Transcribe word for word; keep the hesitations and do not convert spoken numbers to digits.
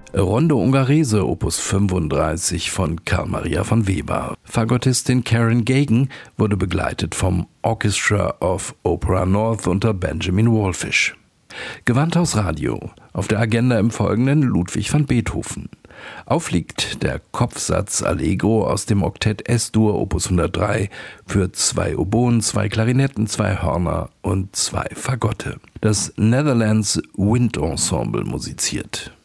Rondo Ungherese, Opus fünfunddreißig von Carl Maria von Weber. Fagottistin Karen Gagan wurde begleitet vom Orchestra of Opera North unter Benjamin Wallfisch. Gewandhaus Radio. Auf der Agenda im Folgenden Ludwig van Beethoven. Aufliegt der Kopfsatz Allegro aus dem Oktett S-Dur Opus hundertdrei für zwei Oboen, zwei Klarinetten, zwei Hörner und zwei Fagotte. Das Netherlands Wind Ensemble musiziert.